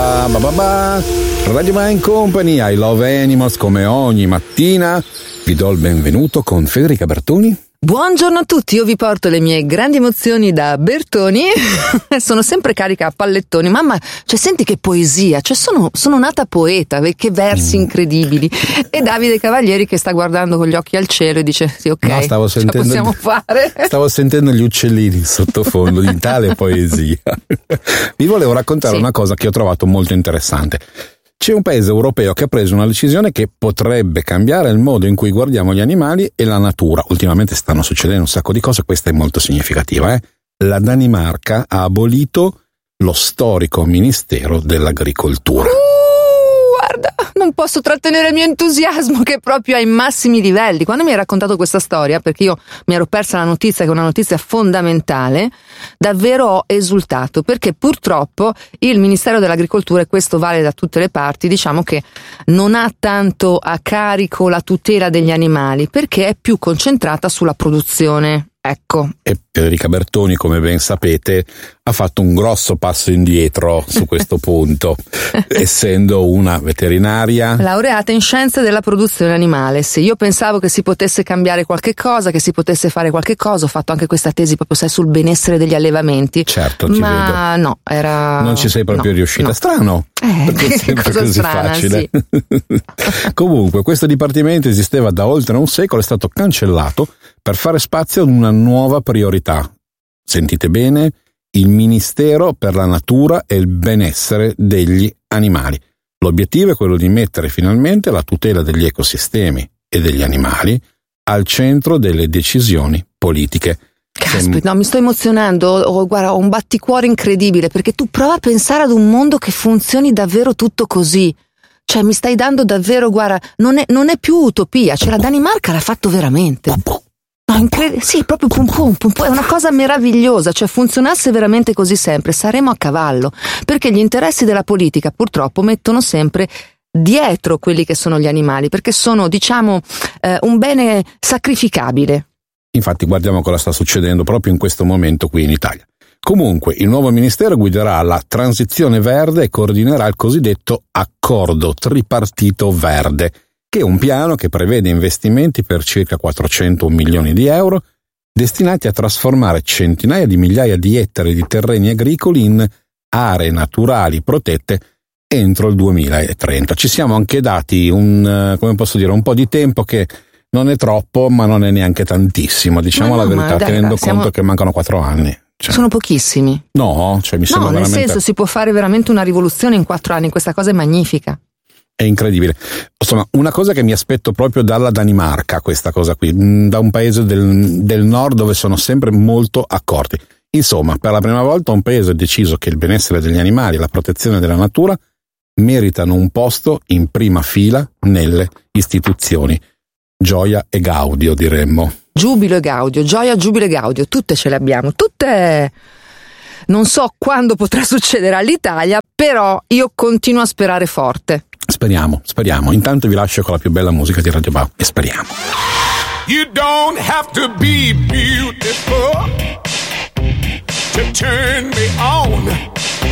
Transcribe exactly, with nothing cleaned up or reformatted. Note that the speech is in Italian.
ba ba ba ba. Radio Mind Company, I Love Animals, come ogni mattina vi do il benvenuto con Federica Bertoni. Buongiorno a tutti, io vi porto le mie grandi emozioni da Bertoni. Sono sempre carica a pallettoni. Mamma, cioè senti che poesia, cioè sono, sono nata poeta, che versi mm. incredibili. E Davide Cavalieri che sta guardando con gli occhi al cielo e dice sì, ok, no, stavo ce sentendo, la possiamo fare. Stavo sentendo gli uccellini in sottofondo di tale poesia. Vi volevo raccontare sì. una cosa che ho trovato molto interessante. C'è un paese europeo che ha preso una decisione che potrebbe cambiare il modo in cui guardiamo gli animali e la natura. Ultimamente stanno succedendo un sacco di cose, questa è molto significativa. Eh? La Danimarca ha abolito lo storico Ministero dell'Agricoltura. Uh, guarda, non posso trattenere il mio entusiasmo che è proprio ai massimi livelli. Quando mi hai raccontato questa storia, perché io mi ero persa la notizia che è una notizia fondamentale, davvero ho esultato, perché purtroppo il Ministero dell'Agricoltura, e questo vale da tutte le parti, diciamo che non ha tanto a carico la tutela degli animali, perché è più concentrata sulla produzione. Ecco. E Federica Bertoni, come ben sapete, ha fatto un grosso passo indietro su questo punto, essendo una veterinaria laureata in scienze della produzione animale. Se io pensavo che si potesse cambiare qualche cosa, che si potesse fare qualche cosa, ho fatto anche questa tesi proprio sai sul benessere degli allevamenti. Certo, ci ma vedo. no, era non ci sei proprio no, riuscita. No. Strano. Eh, perché è sempre cosa così strana, facile. Sì. Comunque, questo dipartimento esisteva da oltre un secolo, è stato cancellato per fare spazio ad una nuova priorità. Sentite bene, il Ministero per la Natura e il Benessere degli Animali. L'obiettivo è quello di mettere finalmente la tutela degli ecosistemi e degli animali al centro delle decisioni politiche. Caspita, no, mi sto emozionando, oh, guarda, ho un batticuore incredibile, perché tu prova a pensare ad un mondo che funzioni davvero tutto così. Cioè mi stai dando davvero, guarda, non è, non è più utopia, cioè la Danimarca l'ha fatto veramente. No, incred- sì, proprio pum pum pum pum, è una cosa meravigliosa, cioè funzionasse veramente così sempre, saremo a cavallo, perché gli interessi della politica purtroppo mettono sempre dietro quelli che sono gli animali, perché sono, diciamo, eh, un bene sacrificabile. Infatti guardiamo cosa sta succedendo proprio in questo momento qui in Italia. Comunque, il nuovo ministero guiderà la transizione verde e coordinerà il cosiddetto accordo tripartito verde, che è un piano che prevede investimenti per circa quattrocento milioni di euro destinati a trasformare centinaia di migliaia di ettari di terreni agricoli in aree naturali protette entro il duemilatrenta. Ci siamo anche dati un, come posso dire, un po' di tempo che non è troppo, ma non è neanche tantissimo, diciamo no, la verità, dai, tenendo siamo... conto che mancano quattro anni. Cioè, sono pochissimi. No, cioè mi sembra no, nel veramente... senso si può fare veramente una rivoluzione in quattro anni, questa cosa è magnifica. È incredibile. Insomma, una cosa che mi aspetto proprio dalla Danimarca, questa cosa qui, da un paese del, del nord dove sono sempre molto accorti. Insomma, per la prima volta un paese ha deciso che il benessere degli animali e la protezione della natura meritano un posto in prima fila nelle istituzioni. Gioia e gaudio, diremmo. Giubilo e gaudio, gioia, giubilo e gaudio, tutte ce le abbiamo, tutte... Non so quando potrà succedere all'Italia, però io continuo a sperare forte. Speriamo, speriamo. Intanto vi lascio con la più bella musica di Radio Bao e speriamo. You don't have to be beautiful to turn me on.